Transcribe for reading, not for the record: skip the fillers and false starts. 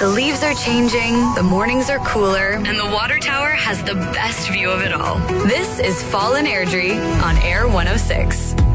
The leaves are changing, the mornings are cooler, and the water tower has the best view of it all. This is Fall in Airdrie on Air 106.